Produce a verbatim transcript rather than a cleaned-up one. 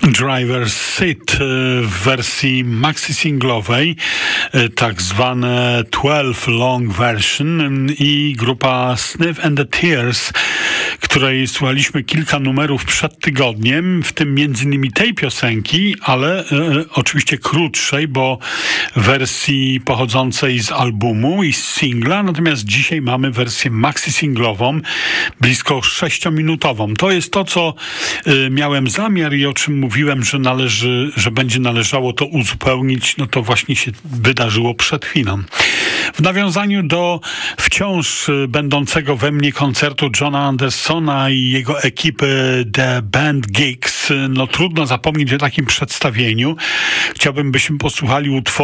Driver's Seat w wersji maxi singlowej, tak zwane twelve long version, i grupa Sniff and the Tears, której słuchaliśmy kilka numerów przed tygodniem, w tym między innymi tej piosenki, ale e, oczywiście krótszej, bo wersji pochodzącej z albumu i z singla, natomiast dzisiaj mamy wersję maxi singlową, blisko sześciominutową. To jest to, co e, miałem zamiar i o czym mówiłem, że należy, że będzie należało to uzupełnić, no to właśnie się wydarzyło przed chwilą. W nawiązaniu do wciąż będącego we mnie koncertu Johna Andersona i jego ekipy The Band Geeks, no trudno zapomnieć o takim przedstawieniu. Chciałbym, byśmy posłuchali utworu